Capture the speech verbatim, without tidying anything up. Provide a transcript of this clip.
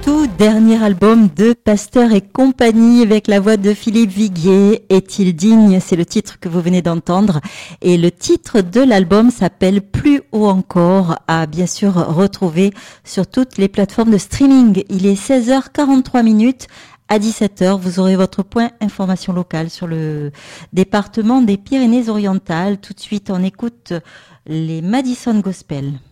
tout dernier album de Pasteur et compagnie avec la voix de Philippe Viguier. Est-il digne? C'est le titre que vous venez d'entendre. Et le titre de l'album s'appelle Plus haut encore, à bien sûr retrouver sur toutes les plateformes de streaming. Il est seize heures quarante-trois minutes. À dix-sept heures, vous aurez votre point information locale sur le département des Pyrénées-Orientales. Tout de suite, on écoute les Madison Gospel.